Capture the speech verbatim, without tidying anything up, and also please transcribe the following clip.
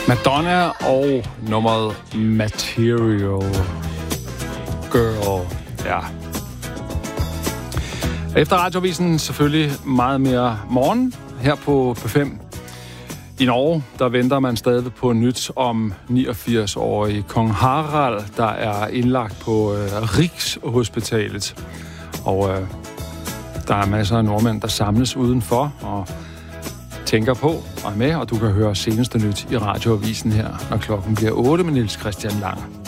Madonna og nummeret Material Girl. Ja. Efter Radioavisen selvfølgelig meget mere morgen her på P fem. I Norge, der venter man stadig på nyt om niogfirs-årige kong Harald, der er indlagt på øh, Rigshospitalet. Og øh, der er masser af nordmænd, der samles udenfor og tænker på og er med, og du kan høre seneste nyt i Radioavisen her, når klokken bliver otte med Niels Christian Lang.